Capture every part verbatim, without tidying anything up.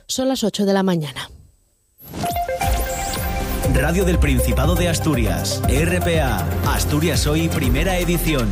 Son las ocho de la mañana. Radio del Principado de Asturias, R P A, Asturias Hoy, primera edición.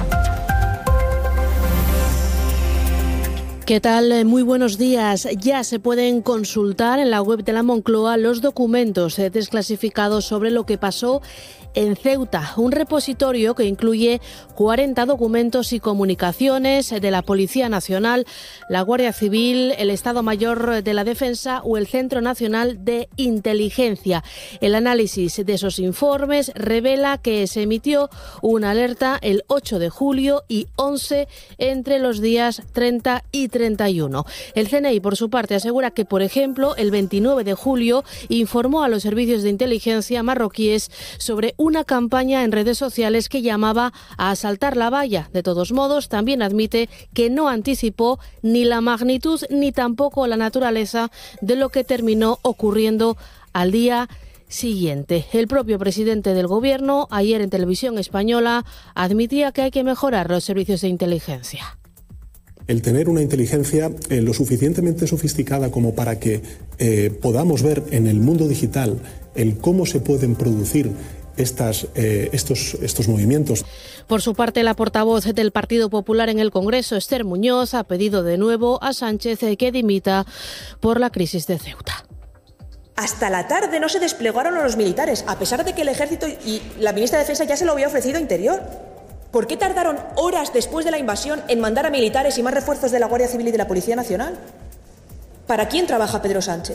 ¿Qué tal? Muy buenos días. Ya se pueden consultar en la web de la Moncloa los documentos desclasificados sobre lo que pasó en Ceuta, un repositorio que incluye cuarenta documentos y comunicaciones de la Policía Nacional, la Guardia Civil, el Estado Mayor de la Defensa o el Centro Nacional de Inteligencia. El análisis de esos informes revela que se emitió una alerta el ocho de julio y once entre los días treinta y treinta y uno. El C N I, por su parte, asegura que, por ejemplo, el veintinueve de julio informó a los servicios de inteligencia marroquíes sobre una campaña en redes sociales que llamaba a asaltar la valla. De todos modos, también admite que no anticipó ni la magnitud ni tampoco la naturaleza de lo que terminó ocurriendo al día siguiente. El propio presidente del Gobierno, ayer en Televisión Española, admitía que hay que mejorar los servicios de inteligencia. El tener una inteligencia eh, lo suficientemente sofisticada como para que eh, podamos ver en el mundo digital el cómo se pueden producir Estas, eh, estos, estos movimientos. Por su parte, la portavoz del Partido Popular en el Congreso, Esther Muñoz, ha pedido de nuevo a Sánchez que dimita por la crisis de Ceuta. Hasta la tarde no se desplegaron a los militares, a pesar de que el Ejército y la ministra de Defensa ya se lo había ofrecido a Interior. ¿Por qué tardaron horas después de la invasión en mandar a militares y más refuerzos de la Guardia Civil y de la Policía Nacional? ¿Para quién trabaja Pedro Sánchez?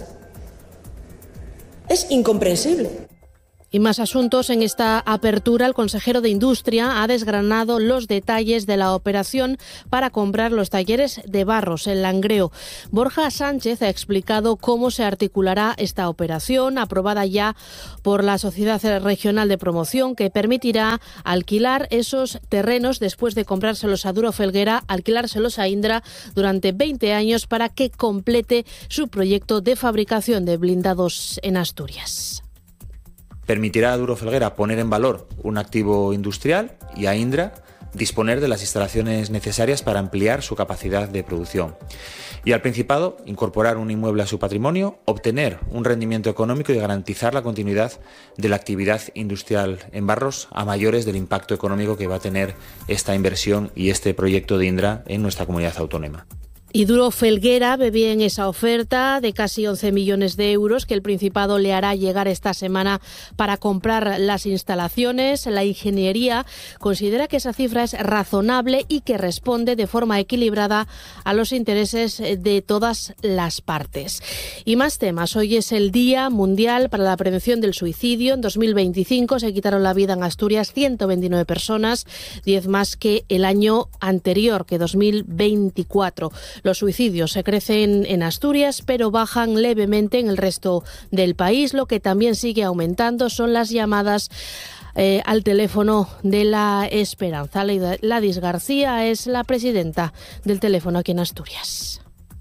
Es incomprensible. Y más asuntos. En esta apertura, el consejero de Industria ha desgranado los detalles de la operación para comprar los talleres de Barros, en Langreo. Borja Sánchez ha explicado cómo se articulará esta operación, aprobada ya por la Sociedad Regional de Promoción, que permitirá alquilar esos terrenos después de comprárselos a Duro Felguera, alquilárselos a Indra durante veinte años para que complete su proyecto de fabricación de blindados en Asturias. Permitirá a Duro Felguera poner en valor un activo industrial y a Indra disponer de las instalaciones necesarias para ampliar su capacidad de producción. Y al Principado, incorporar un inmueble a su patrimonio, obtener un rendimiento económico y garantizar la continuidad de la actividad industrial en Barros a mayores del impacto económico que va a tener esta inversión y este proyecto de Indra en nuestra comunidad autónoma. Y Duro Felguera ve bien esa oferta de casi once millones de euros que el Principado le hará llegar esta semana para comprar las instalaciones. La ingeniería considera que esa cifra es razonable y que responde de forma equilibrada a los intereses de todas las partes. Y más temas. Hoy es el Día Mundial para la Prevención del Suicidio. En dos mil veinticinco se quitaron la vida en Asturias ciento veintinueve personas, diez más que el año anterior, que dos mil veinticuatro. Los suicidios se crecen en Asturias, pero bajan levemente en el resto del país. Lo que también sigue aumentando son las llamadas eh, al teléfono de la esperanza. Ladis García es la presidenta del teléfono aquí en Asturias.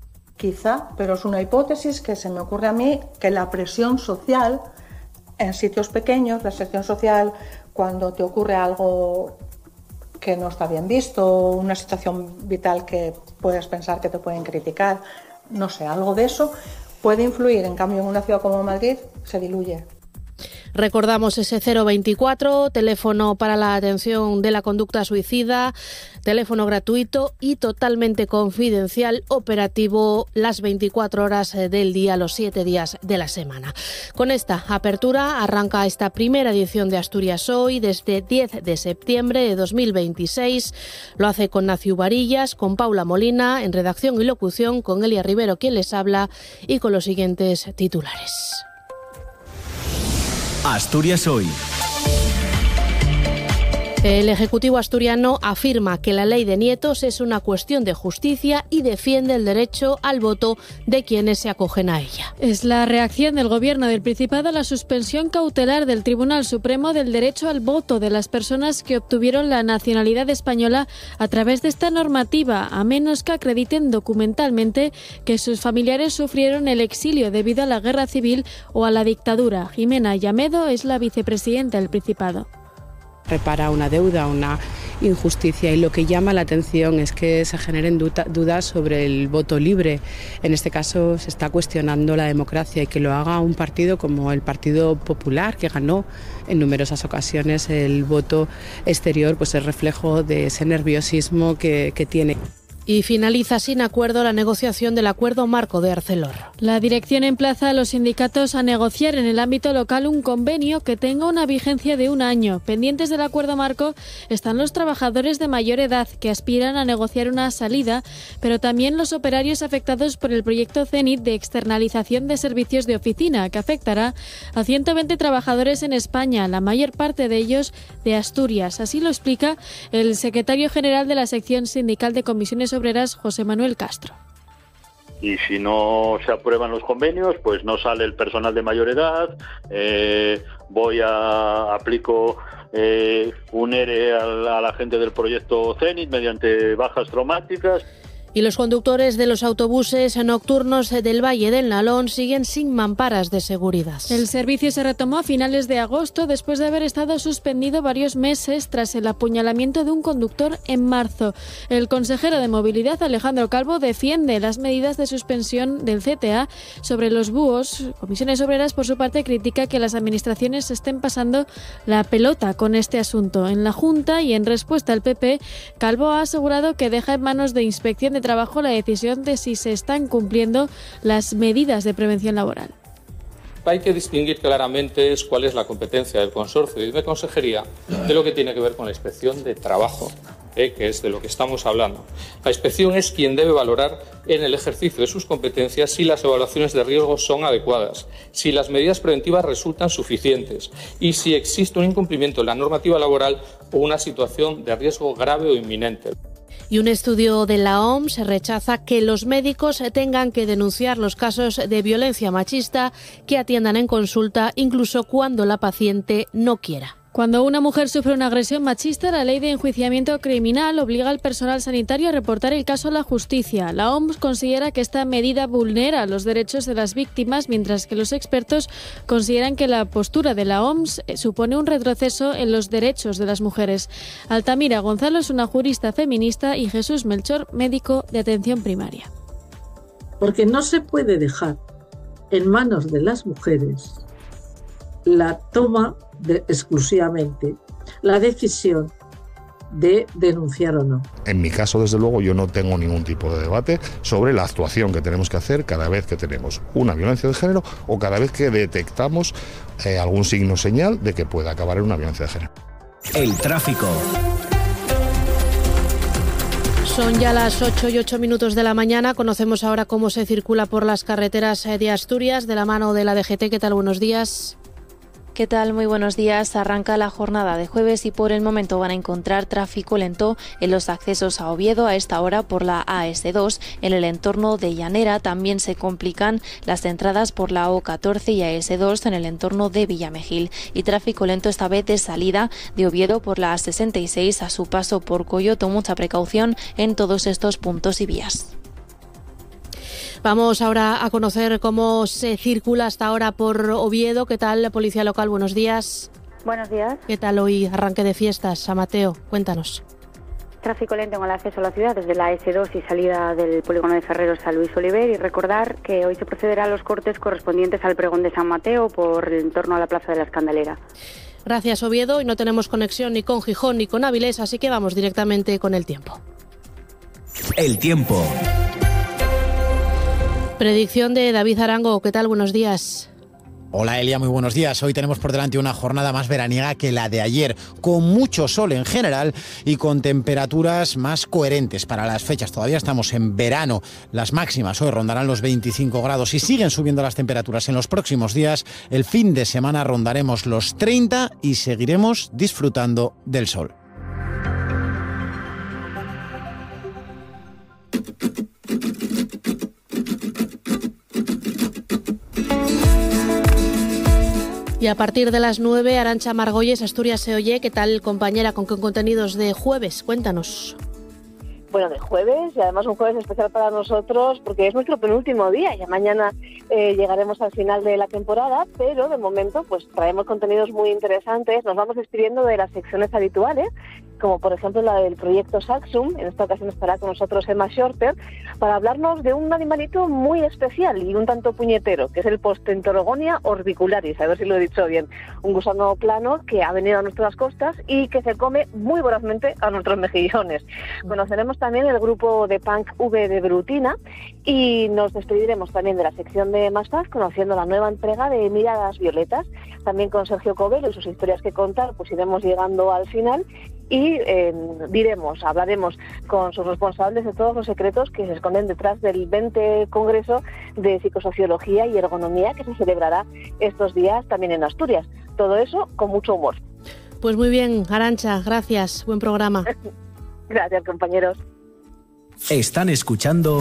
Quizá, pero es una hipótesis que se me ocurre a mí, que la presión social en sitios pequeños, la presión social cuando te ocurre algo que no está bien visto, una situación vital que puedes pensar que te pueden criticar, no sé, algo de eso puede influir. En cambio, en una ciudad como Madrid se diluye. Recordamos ese cero veinticuatro, teléfono para la atención de la conducta suicida, teléfono gratuito y totalmente confidencial, operativo las veinticuatro horas del día, los siete días de la semana. Con esta apertura arranca esta primera edición de Asturias Hoy desde diez de septiembre de dos mil veintiséis. Lo hace con Nacio Varillas, con Paula Molina, en redacción y locución, con Elia Rivero quien les habla y con los siguientes titulares. Asturias Hoy. El Ejecutivo asturiano afirma que la ley de nietos es una cuestión de justicia y defiende el derecho al voto de quienes se acogen a ella. Es la reacción del Gobierno del Principado a la suspensión cautelar del Tribunal Supremo del derecho al voto de las personas que obtuvieron la nacionalidad española a través de esta normativa, a menos que acrediten documentalmente que sus familiares sufrieron el exilio debido a la guerra civil o a la dictadura. Jimena Llamedo es la vicepresidenta del Principado. repara una deuda, una injusticia, y lo que llama la atención es que se generen dudas sobre el voto libre. En este caso se está cuestionando la democracia, y que lo haga un partido como el Partido Popular, que ganó en numerosas ocasiones el voto exterior, pues es reflejo de ese nerviosismo que, que tiene. Y finaliza sin acuerdo la negociación del acuerdo marco de Arcelor. La dirección emplaza a los sindicatos a negociar en el ámbito local un convenio que tenga una vigencia de un año. Pendientes del acuerdo marco están los trabajadores de mayor edad que aspiran a negociar una salida, pero también los operarios afectados por el proyecto Zenit de externalización de servicios de oficina, que afectará a ciento veinte trabajadores en España, la mayor parte de ellos de Asturias. Así lo explica el secretario general de la sección sindical de comisiones obreras, José Manuel Castro. Y si no se aprueban los convenios, pues no sale el personal de mayor edad, eh, voy a aplico eh, un ERE a la, a la gente del proyecto Zenit mediante bajas traumáticas. Y los conductores de los autobuses nocturnos del Valle del Nalón siguen sin mamparas de seguridad. El servicio se retomó a finales de agosto después de haber estado suspendido varios meses tras el apuñalamiento de un conductor en marzo. El consejero de Movilidad, Alejandro Calvo, defiende las medidas de suspensión del C T A sobre los búhos. Comisiones Obreras, por su parte, critica que las administraciones estén pasando la pelota con este asunto. En la Junta y en respuesta al P P, Calvo ha asegurado que deja en manos de Inspección de Trabajo la decisión de si se están cumpliendo las medidas de prevención laboral. Hay que distinguir claramente cuál es la competencia del consorcio y de consejería de lo que tiene que ver con la inspección de trabajo, eh, que es de lo que estamos hablando. La inspección es quien debe valorar en el ejercicio de sus competencias si las evaluaciones de riesgo son adecuadas, si las medidas preventivas resultan suficientes y si existe un incumplimiento de la normativa laboral o una situación de riesgo grave o inminente. Y un estudio de la O M S rechaza que los médicos tengan que denunciar los casos de violencia machista que atiendan en consulta, incluso cuando la paciente no quiera. Cuando una mujer sufre una agresión machista, la ley de enjuiciamiento criminal obliga al personal sanitario a reportar el caso a la justicia. La O M S considera que esta medida vulnera los derechos de las víctimas, mientras que los expertos consideran que la postura de la O M S supone un retroceso en los derechos de las mujeres. Altamira Gonzalo es una jurista feminista y Jesús Melchor, médico de atención primaria. Porque no se puede dejar en manos de las mujeres la toma de, exclusivamente la decisión de denunciar o no. En mi caso, desde luego, yo no tengo ningún tipo de debate sobre la actuación que tenemos que hacer cada vez que tenemos una violencia de género o cada vez que detectamos eh, algún signo o señal de que pueda acabar en una violencia de género. El tráfico. Son ya las ocho y ocho minutos de la mañana. Conocemos ahora cómo se circula por las carreteras de Asturias de la mano de la D G T. ¿Qué tal? Buenos días. ¿Qué tal? Muy buenos días. Arranca la jornada de jueves y por el momento van a encontrar tráfico lento en los accesos a Oviedo a esta hora por la A S dos. En el entorno de Llanera también se complican las entradas por la O catorce y A S dos en el entorno de Villamejil. Y tráfico lento esta vez de salida de Oviedo por la A sesenta y seis a su paso por Coyoto. Mucha precaución en todos estos puntos y vías. Vamos ahora a conocer cómo se circula hasta ahora por Oviedo. ¿Qué tal, Policía Local? Buenos días. Buenos días. ¿Qué tal hoy, arranque de fiestas? San Mateo, cuéntanos. Tráfico lento en el acceso a la ciudad desde la A S dos y salida del polígono de Ferreros a Luis Oliver, y recordar que hoy se procederá a los cortes correspondientes al pregón de San Mateo por en torno a la Plaza de la Escandalera. Gracias, Oviedo. Y no tenemos conexión ni con Gijón ni con Avilés, así que vamos directamente con el tiempo. El tiempo. Predicción de David Arango. ¿Qué tal? Buenos días. Hola Elia, muy buenos días. Hoy tenemos por delante una jornada más veraniega que la de ayer, con mucho sol en general y con temperaturas más coherentes para las fechas. Todavía estamos en verano. Las máximas hoy rondarán los veinticinco grados y siguen subiendo las temperaturas en los próximos días. El fin de semana rondaremos los treinta y seguiremos disfrutando del sol. Y a partir de las nueve, Arantxa Margolles, Asturias se oye. ¿Qué tal, compañera? ¿Con qué contenidos de jueves? Cuéntanos. bueno, de jueves, y además un jueves especial para nosotros porque es nuestro penúltimo día. Ya mañana eh, llegaremos al final de la temporada, pero de momento pues traemos contenidos muy interesantes. Nos vamos despidiendo de las secciones habituales, como por ejemplo la del proyecto Saxum. En esta ocasión estará con nosotros Emma Shorter para hablarnos de un animalito muy especial y un tanto puñetero, que es el Postentorgonia orbicularis, a ver si lo he dicho bien, un gusano plano que ha venido a nuestras costas y que se come muy vorazmente a nuestros mejillones. Conoceremos también el grupo de punk V de Brutina y nos despediremos también de la sección de Más Paz conociendo la nueva entrega de Miradas Violetas, también con Sergio Covelo y sus historias que contar, pues iremos llegando al final y eh, diremos, hablaremos con sus responsables de todos los secretos que se esconden detrás del veinte Congreso de Psicosociología y Ergonomía que se celebrará estos días también en Asturias. Todo eso con mucho humor. Pues muy bien, Arantxa, gracias. Buen programa. Gracias, compañeros. Están escuchando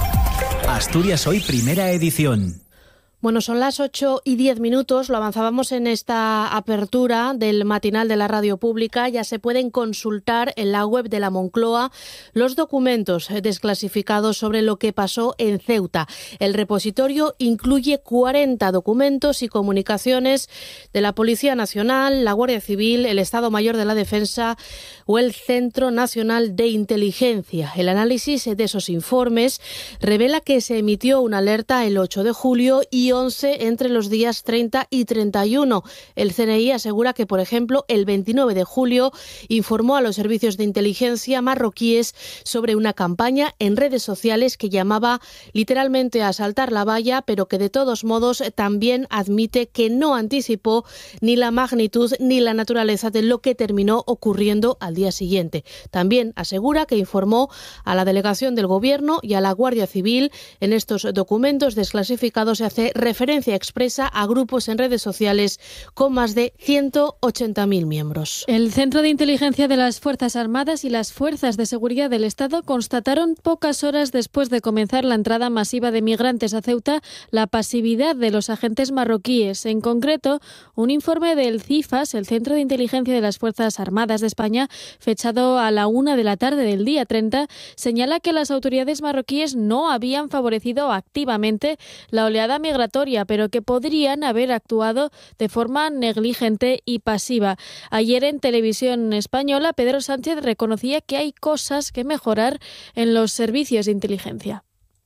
Asturias Hoy, primera edición. Bueno, son las ocho y diez minutos, lo avanzábamos en esta apertura del matinal de la radio pública. Ya se pueden consultar en la web de la Moncloa los documentos desclasificados sobre lo que pasó en Ceuta. El repositorio incluye cuarenta documentos y comunicaciones de la Policía Nacional, la Guardia Civil, el Estado Mayor de la Defensa o el Centro Nacional de Inteligencia. El análisis de esos informes revela que se emitió una alerta el ocho de julio y once entre los días treinta y treinta y uno. El C N I asegura que, por ejemplo, el veintinueve de julio informó a los servicios de inteligencia marroquíes sobre una campaña en redes sociales que llamaba literalmente a saltar la valla, pero que de todos modos también admite que no anticipó ni la magnitud ni la naturaleza de lo que terminó ocurriendo al día siguiente. También asegura que informó a la delegación del Gobierno y a la Guardia Civil. En estos documentos desclasificados se hace referencia expresa a grupos en redes sociales con más de ciento ochenta mil miembros. El Centro de Inteligencia de las Fuerzas Armadas y las Fuerzas de Seguridad del Estado constataron pocas horas después de comenzar la entrada masiva de migrantes a Ceuta la pasividad de los agentes marroquíes. En concreto, un informe del CIFAS, el Centro de Inteligencia de las Fuerzas Armadas de España, fechado a la una de la tarde del día treinta, señala que las autoridades marroquíes no habían favorecido activamente la oleada migratoria, pero que podrían haber actuado de forma negligente y pasiva. Ayer en Televisión Española, Pedro Sánchez reconocía que hay cosas que mejorar en los servicios de inteligencia.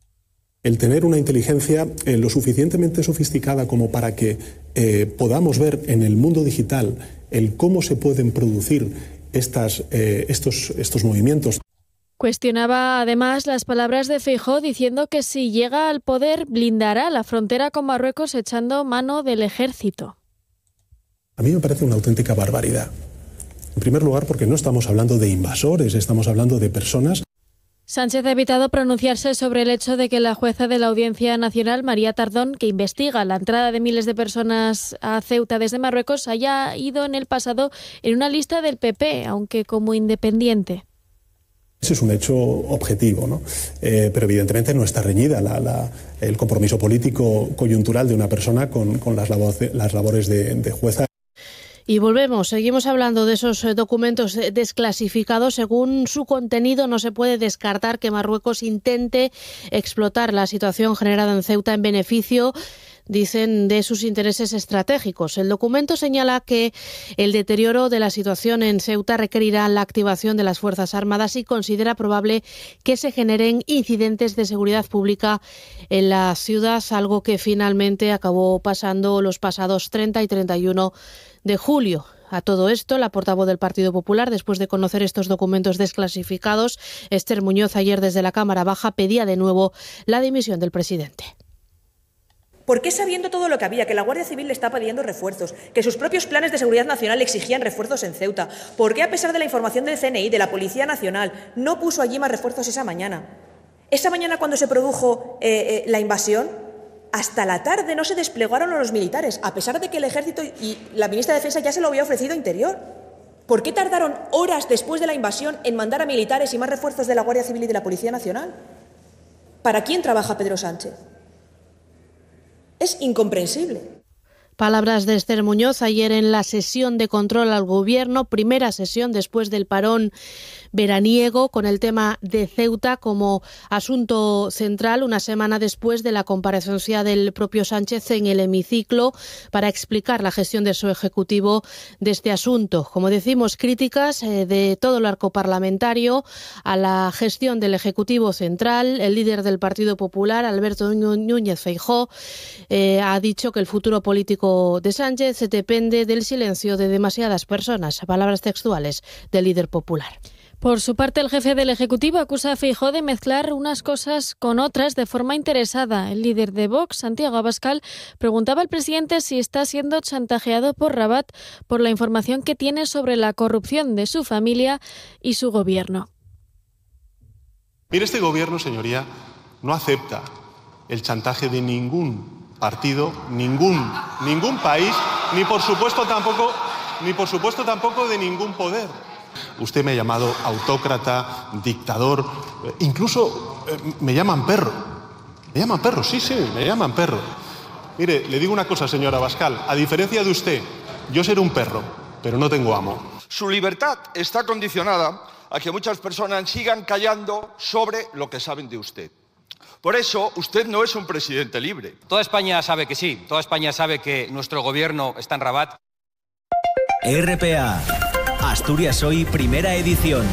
El tener una inteligencia eh, lo suficientemente sofisticada como para que eh, podamos ver en el mundo digital el cómo se pueden producir estas, eh, estos, estos movimientos. Cuestionaba además las palabras de Feijóo diciendo que si llega al poder blindará la frontera con Marruecos echando mano del ejército. A mí me parece una auténtica barbaridad. En primer lugar, porque no estamos hablando de invasores, estamos hablando de personas. Sánchez ha evitado pronunciarse sobre el hecho de que la jueza de la Audiencia Nacional, María Tardón, que investiga la entrada de miles de personas a Ceuta desde Marruecos, haya ido en el pasado en una lista del P P, aunque como independiente. Ese es un hecho objetivo, ¿no? Eh, pero evidentemente no está reñida la, la, el compromiso político coyuntural de una persona con, con las, labores, las labores de, de jueza. Y volvemos, seguimos hablando de esos documentos desclasificados. Según su contenido, no se puede descartar que Marruecos intente explotar la situación generada en Ceuta en beneficio, dicen, de sus intereses estratégicos. El documento señala que el deterioro de la situación en Ceuta requerirá la activación de las Fuerzas Armadas y considera probable que se generen incidentes de seguridad pública en la ciudad, algo que finalmente acabó pasando los pasados treinta y treinta y uno de julio. A todo esto, la portavoz del Partido Popular, después de conocer estos documentos desclasificados, Esther Muñoz, ayer desde la Cámara Baja, pedía de nuevo la dimisión del presidente. ¿Por qué, sabiendo todo lo que había, que la Guardia Civil le está pidiendo refuerzos, que sus propios planes de seguridad nacional exigían refuerzos en Ceuta, por qué, a pesar de la información del C N I, de la Policía Nacional, no puso allí más refuerzos esa mañana? Esa mañana, cuando se produjo eh, eh, la invasión, hasta la tarde no se desplegaron a los militares, a pesar de que el Ejército y la ministra de Defensa ya se lo había ofrecido Interior. ¿Por qué tardaron horas después de la invasión en mandar a militares y más refuerzos de la Guardia Civil y de la Policía Nacional? ¿Para quién trabaja Pedro Sánchez? Es incomprensible. Palabras de Esther Muñoz ayer en la sesión de control al Gobierno, primera sesión después del parón veraniego, con el tema de Ceuta como asunto central, una semana después de la comparecencia del propio Sánchez en el hemiciclo para explicar la gestión de su ejecutivo de este asunto. Como decimos, críticas eh, de todo el arco parlamentario a la gestión del Ejecutivo Central. El líder del Partido Popular, Alberto Núñez Feijóo, eh, ha dicho que el futuro político de Sánchez depende del silencio de demasiadas personas. Palabras textuales del líder popular. Por su parte, el jefe del Ejecutivo acusa a Feijóo de mezclar unas cosas con otras de forma interesada. El líder de Vox, Santiago Abascal, preguntaba al presidente si está siendo chantajeado por Rabat por la información que tiene sobre la corrupción de su familia y su gobierno. Mire, este gobierno, señoría, no acepta el chantaje de ningún partido, ningún, ningún país, ni por supuesto tampoco, ni por supuesto tampoco de ningún poder. Usted me ha llamado autócrata, dictador, incluso eh, me llaman perro. Me llaman perro, sí, sí, me llaman perro. Mire, le digo una cosa, señora Abascal, a diferencia de usted, yo seré un perro, pero no tengo amo. Su libertad está condicionada a que muchas personas sigan callando sobre lo que saben de usted. Por eso, usted no es un presidente libre. Toda España sabe que sí, toda España sabe que nuestro gobierno está en Rabat. R P A, Asturias Hoy, primera edición.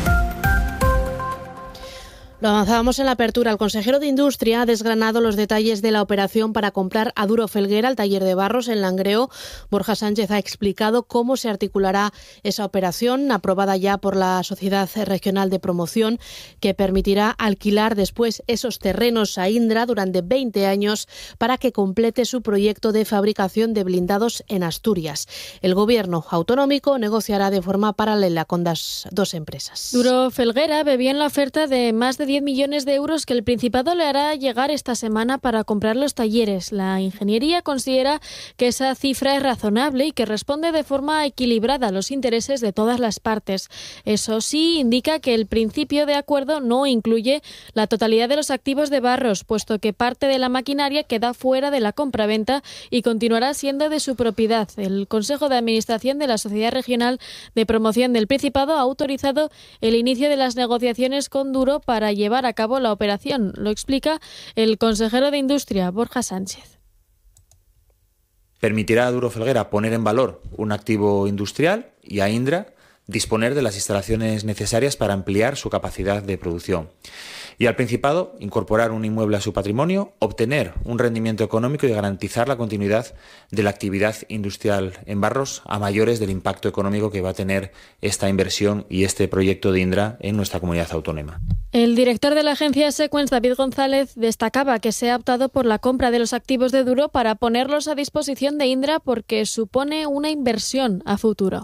Lo avanzábamos en la apertura. El consejero de Industria ha desgranado los detalles de la operación para comprar a Duro Felguera, el taller de Barros en Langreo. Borja Sánchez ha explicado cómo se articulará esa operación, aprobada ya por la Sociedad Regional de Promoción, que permitirá alquilar después esos terrenos a Indra durante veinte años para que complete su proyecto de fabricación de blindados en Asturias. El gobierno autonómico negociará de forma paralela con las dos empresas. Duro Felguera ve bien la oferta de más de diez millones de euros que el Principado le hará llegar esta semana para comprar los talleres. La ingeniería considera que esa cifra es razonable y que responde de forma equilibrada a los intereses de todas las partes. Eso sí, indica que el principio de acuerdo no incluye la totalidad de los activos de Barros, puesto que parte de la maquinaria queda fuera de la compraventa y continuará siendo de su propiedad. El Consejo de Administración de la Sociedad Regional de Promoción del Principado ha autorizado el inicio de las negociaciones con Duro para llevar a cabo la operación. Lo explica el consejero de Industria, Borja Sánchez. Permitirá a Duro Felguera poner en valor un activo industrial y a Indra disponer de las instalaciones necesarias para ampliar su capacidad de producción. Y al Principado, incorporar un inmueble a su patrimonio, obtener un rendimiento económico y garantizar la continuidad de la actividad industrial en Barros a mayores del impacto económico que va a tener esta inversión y este proyecto de Indra en nuestra comunidad autónoma. El director de la agencia Sequens, David González, destacaba que se ha optado por la compra de los activos de Duro para ponerlos a disposición de Indra porque supone una inversión a futuro.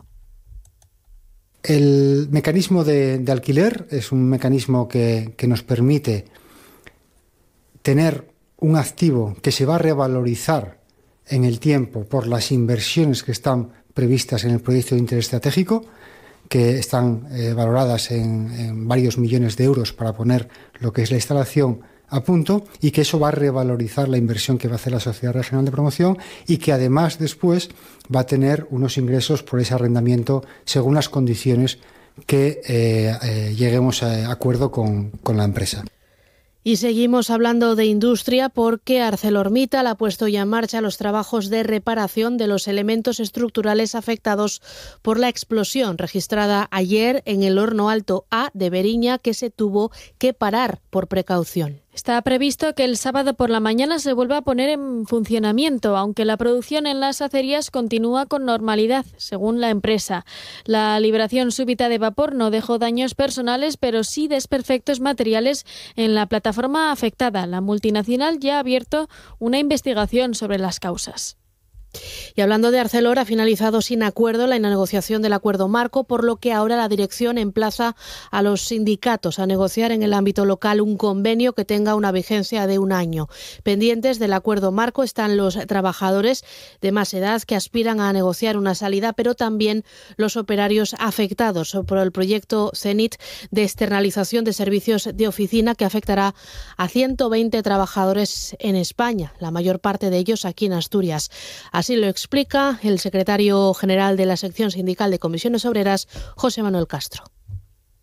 El mecanismo de, de alquiler es un mecanismo que, que nos permite tener un activo que se va a revalorizar en el tiempo por las inversiones que están previstas en el proyecto de interés estratégico, que están eh, valoradas en, en varios millones de euros para poner lo que es la instalación a punto, y que eso va a revalorizar la inversión que va a hacer la Sociedad Regional de Promoción y que además después va a tener unos ingresos por ese arrendamiento según las condiciones que eh, eh, lleguemos a acuerdo con, con la empresa. Y seguimos hablando de industria porque ArcelorMittal ha puesto ya en marcha los trabajos de reparación de los elementos estructurales afectados por la explosión registrada ayer en el horno alto A de Beriña, que se tuvo que parar por precaución. Está previsto que el sábado por la mañana se vuelva a poner en funcionamiento, aunque la producción en las acerías continúa con normalidad, según la empresa. La liberación súbita de vapor no dejó daños personales, pero sí desperfectos materiales en la plataforma afectada. La multinacional ya ha abierto una investigación sobre las causas. Y hablando de Arcelor, ha finalizado sin acuerdo la negociación del acuerdo marco, por lo que ahora la dirección emplaza a los sindicatos a negociar en el ámbito local un convenio que tenga una vigencia de un año. Pendientes del acuerdo marco están los trabajadores de más edad que aspiran a negociar una salida, pero también los operarios afectados por el proyecto Cenit de externalización de servicios de oficina que afectará a ciento veinte trabajadores en España, la mayor parte de ellos aquí en Asturias. Así lo explica el secretario general de la sección sindical de Comisiones Obreras, José Manuel Castro.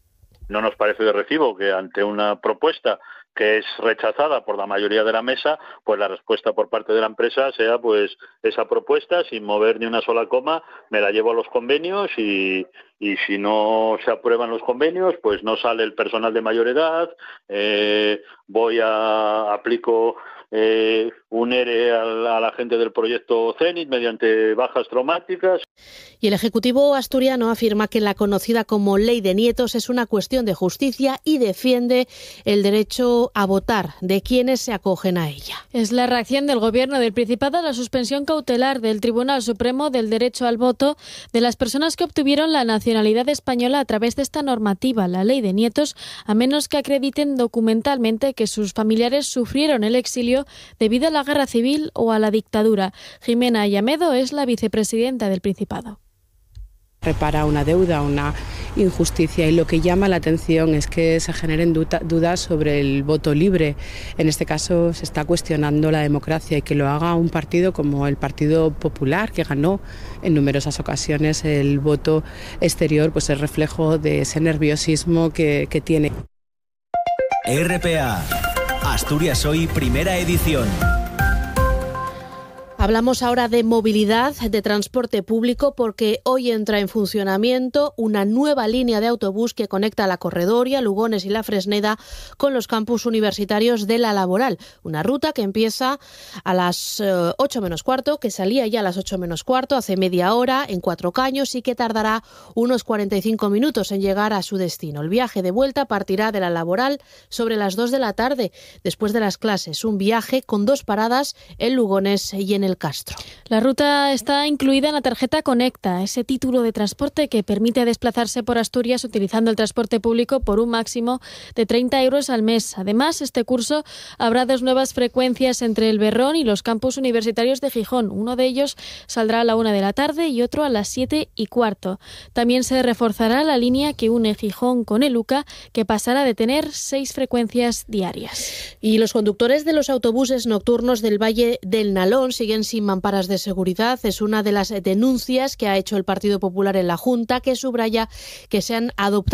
no nos parece de recibo que ante una propuesta que es rechazada por la mayoría de la mesa, pues la respuesta por parte de la empresa sea pues esa propuesta, sin mover ni una sola coma, me la llevo a los convenios y, y si no se aprueban los convenios, pues no sale el personal de mayor edad, eh, voy a aplico eh, un ERE a la, a la gente del proyecto Zenit mediante bajas traumáticas. Y el Ejecutivo asturiano afirma que la conocida como Ley de Nietos es una cuestión de justicia y defiende el derecho a votar de quienes se acogen a ella. Es la reacción del Gobierno del Principado a la suspensión cautelar del Tribunal Supremo del derecho al voto de las personas que obtuvieron la nacionalidad española a través de esta normativa, la Ley de Nietos, a menos que acrediten documentalmente que sus familiares sufrieron el exilio debido a la guerra civil o a la dictadura. Jimena Ayamedo es la vicepresidenta del Principado. Repara una deuda, una injusticia, y lo que llama la atención es que se generen dudas sobre el voto libre. En este caso se está cuestionando la democracia, y que lo haga un partido como el Partido Popular, que ganó en numerosas ocasiones el voto exterior, pues es reflejo de ese nerviosismo que, que tiene. R P A, Asturias Hoy, primera edición. Hablamos ahora de movilidad, de transporte público, porque hoy entra en funcionamiento una nueva línea de autobús que conecta la Corredoria, Lugones y La Fresneda con los campus universitarios de La Laboral. Una ruta que empieza a las ocho menos cuarto, que salía ya a las ocho menos cuarto, hace media hora, en Cuatro Caños, y que tardará unos cuarenta y cinco minutos en llegar a su destino. El viaje de vuelta partirá de La Laboral sobre las dos de la tarde, después de las clases. Un viaje con dos paradas en Lugones y en el Castro. La ruta está incluida en la tarjeta Conecta, ese título de transporte que permite desplazarse por Asturias utilizando el transporte público por un máximo de treinta euros al mes. Además, este curso habrá dos nuevas frecuencias entre el Berrón y los campus universitarios de Gijón. Uno de ellos saldrá a la una de la tarde y otro a las siete y cuarto. También se reforzará la línea que une Gijón con Eluca, que pasará de tener seis frecuencias diarias. Y los conductores de los autobuses nocturnos del Valle del Nalón siguen sin mamparas de seguridad. Es una de las denuncias que ha hecho el Partido Popular en la Junta, que subraya que se han adoptado